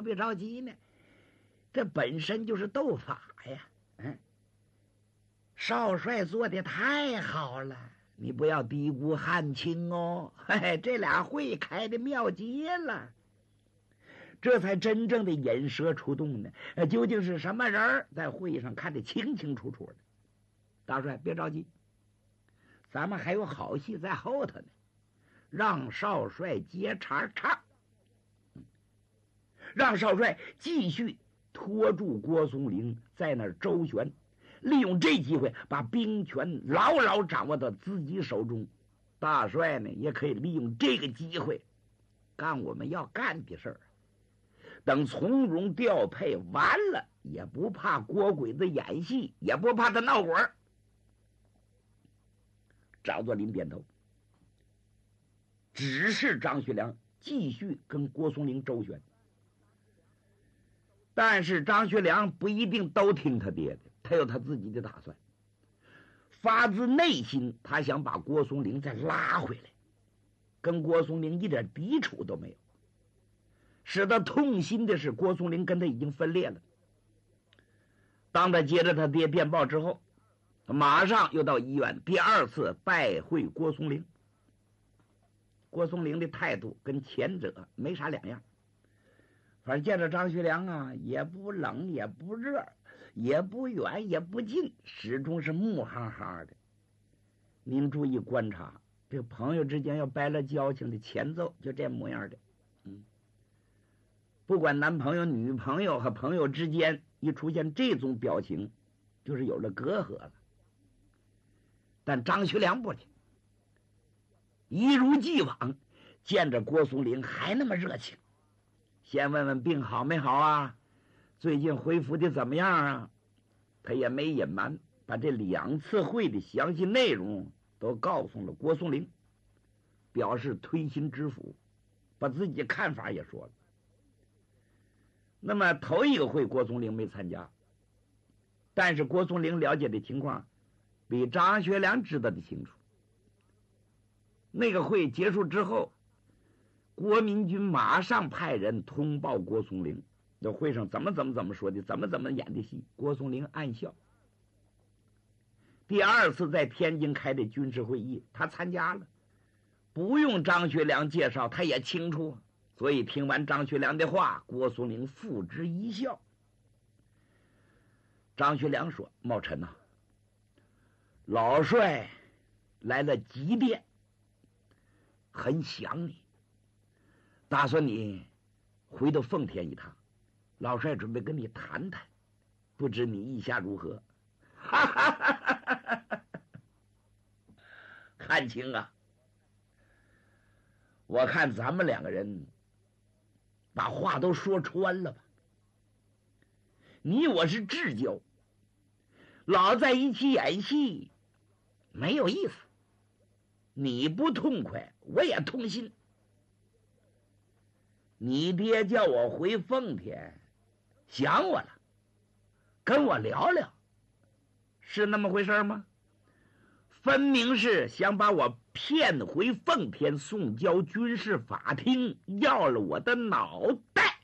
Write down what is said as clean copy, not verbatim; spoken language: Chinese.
别着急呢，这本身就是斗法呀。少帅做的太好了，你不要低估汉卿哦。这俩会开的妙极了，这才真正的引蛇出洞呢。究竟是什么人，在会议上看得清清楚楚的。大帅别着急，咱们还有好戏在后头呢，让少帅接茬唱。让少帅继续拖住郭松龄在那儿周旋，利用这机会把兵权牢牢掌握到自己手中。大帅呢，也可以利用这个机会干我们要干的事儿。等从容调配完了，也不怕郭鬼子演戏，也不怕他闹鬼儿。张作霖点头，指示张学良继续跟郭松龄周旋。但是张学良不一定都听他爹的，他有他自己的打算。发自内心，他想把郭松龄再拉回来，跟郭松龄一点抵触都没有。使他痛心的是，郭松龄跟他已经分裂了。当他接着他爹电报之后，马上又到医院第二次拜会郭松龄。郭松龄的态度跟前者没啥两样，反正见着张学良啊，也不冷也不热，也不远也不近，始终是木哈哈的。您注意观察，这个朋友之间要掰了交情的前奏就这模样的。不管男朋友女朋友和朋友之间一出现这种表情，就是有了隔阂了。但张学良不听，一如既往，见着郭松龄还那么热情，先问问病好没好啊，最近恢复的怎么样啊。他也没隐瞒，把这2次会的详细内容都告诉了郭松龄，表示推心置腹，把自己看法也说了。那么头一个会郭松龄没参加，但是郭松龄了解的情况比张学良知道的清楚。那个会结束之后，国民军马上派人通报郭松龄，这会上怎么说的，怎么演的戏。郭松龄暗笑。第二次在天津开的军事会议，他参加了，不用张学良介绍，他也清楚。所以听完张学良的话，郭松龄付之一笑。张学良说：“茂臣呐，老帅来了急电，很想你，打算你回到奉天一趟，老帅准备跟你谈谈，不知你意下如何？”哈哈哈哈哈！汉卿啊，我看咱们2个人把话都说穿了吧。你我是至交，老在一起演戏没有意思，你不痛快我也痛心。你爹叫我回奉天，想我了，跟我聊聊，是那么回事吗？分明是想把我骗回奉天，送交军事法庭，要了我的脑袋。